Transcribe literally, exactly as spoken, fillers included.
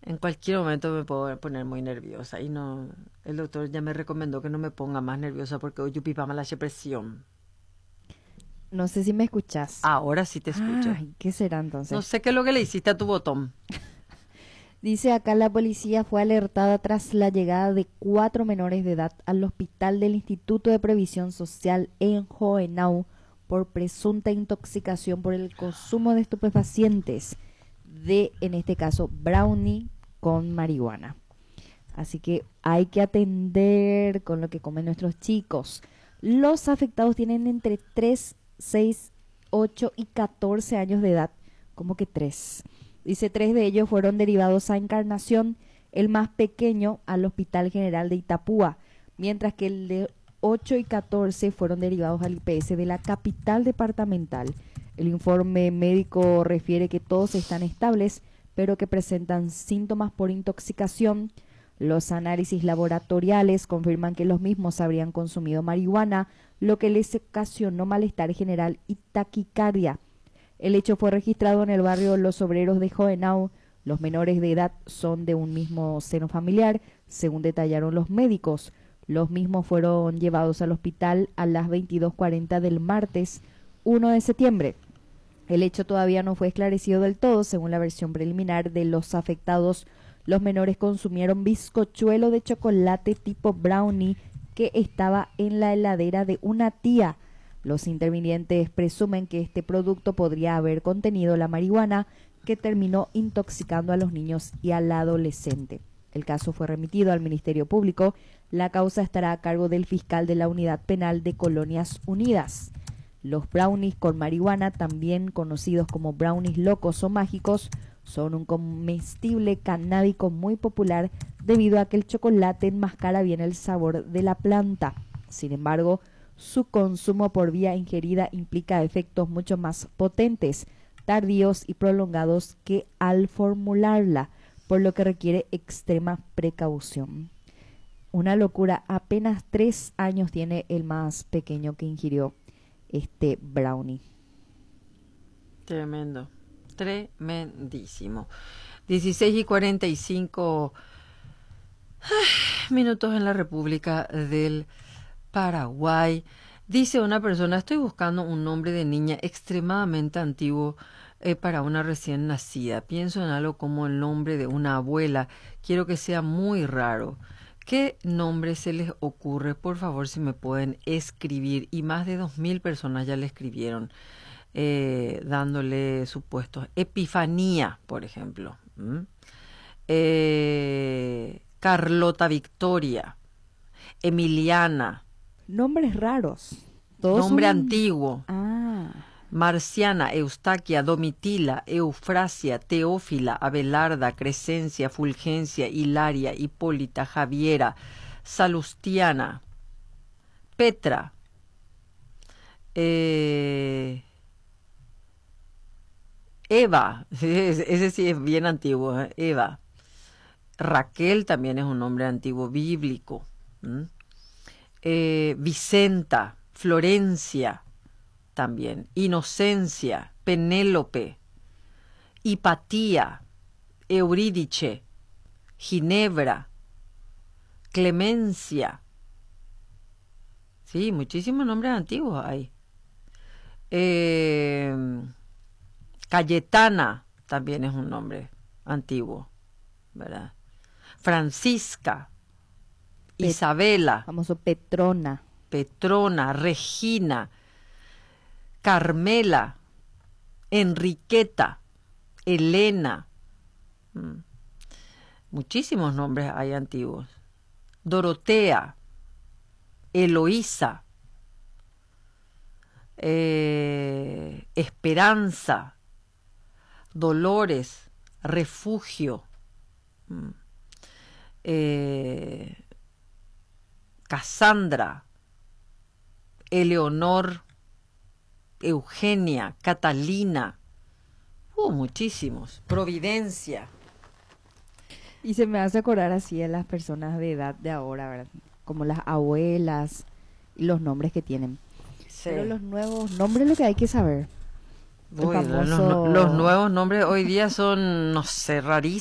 En cualquier momento me puedo poner muy nerviosa y no, el doctor ya me recomendó que no me ponga más nerviosa porque hoy yo pipa mala presión. No sé si me escuchás. Ahora sí te escucho. Ay, ¿qué será No entonces? sé qué es lo que le hiciste a tu botón. Dice acá la policía fue alertada tras la llegada de cuatro menores de edad al hospital del Instituto de Previsión Social en Hohenau por presunta intoxicación por el consumo de estupefacientes de, en este caso, brownie con marihuana. Así que hay que atender con lo que comen nuestros chicos. Los afectados tienen entre tres, seis, ocho y catorce años de edad. ¿Cómo que tres? Dice, tres de ellos fueron derivados a Encarnación, el más pequeño al Hospital General de Itapúa, mientras que el de ocho y catorce fueron derivados al I P S de la capital departamental. El informe médico refiere que todos están estables, pero que presentan síntomas por intoxicación. Los análisis laboratoriales confirman que los mismos habrían consumido marihuana, lo que les ocasionó malestar general y taquicardia. El hecho fue registrado en el barrio Los Obreros de Hohenau. Los menores de edad son de un mismo seno familiar, según detallaron los médicos. Los mismos fueron llevados al hospital a las veintidós cuarenta del martes uno de septiembre. El hecho todavía no fue esclarecido del todo, según la versión preliminar de los afectados. Los menores consumieron bizcochuelo de chocolate tipo brownie que estaba en la heladera de una tía. Los intervinientes presumen que este producto podría haber contenido la marihuana que terminó intoxicando a los niños y al adolescente. El caso fue remitido al Ministerio Público. La causa estará a cargo del fiscal de la Unidad Penal de Colonias Unidas. Los brownies con marihuana, también conocidos como brownies locos o mágicos, son un comestible canábico muy popular debido a que el chocolate enmascara bien el sabor de la planta. Sin embargo, su consumo por vía ingerida implica efectos mucho más potentes, tardíos y prolongados que al formularla, por lo que requiere extrema precaución. Una locura, apenas tres años tiene el más pequeño que ingirió este brownie. Tremendo. Tremendísimo. dieciséis y cuarenta y cinco minutos en la República del Paraguay. Dice una persona, estoy buscando un nombre de niña extremadamente antiguo eh, para una recién nacida. Pienso en algo como el nombre de una abuela. Quiero que sea muy raro. ¿Qué nombre se les ocurre? Por favor, si me pueden escribir. Y más de dos mil personas ya le escribieron, eh, dándole supuestos. Epifanía, por ejemplo. ¿Mm? Eh, Carlota Victoria. Emiliana. Nombres raros. Todos Nombre son... antiguo. Ah. Marciana, Eustaquia, Domitila, Eufrasia, Teófila, Abelarda, Crescencia, Fulgencia, Hilaria, Hipólita, Javiera, Salustiana, Petra, eh, Eva, ese sí es bien antiguo, ¿eh? Eva. Raquel también es un nombre antiguo, bíblico. ¿Mm? Eh, Vicenta, Florencia, también, Inocencia, Penélope, Hipatía, Eurídice, Ginebra, Clemencia. Sí, muchísimos nombres antiguos hay. Eh, Cayetana también es un nombre antiguo, ¿verdad? Francisca, Pet- Isabela, famoso Petrona. Petrona, Regina, Carmela, Enriqueta, Elena. Mm. Muchísimos nombres hay antiguos. Dorotea, Eloísa, eh, Esperanza, Dolores, Refugio, mm. eh, Casandra, Eleonor, Eugenia, Catalina, uh, muchísimos, Providencia. Y se me hace acordar así a las personas de edad de ahora, ¿verdad? Como las abuelas y los nombres que tienen. Sí. Pero los nuevos nombres lo que hay que saber. El Uy, los, famoso... los nuevos nombres hoy día son, no sé, rarísimos.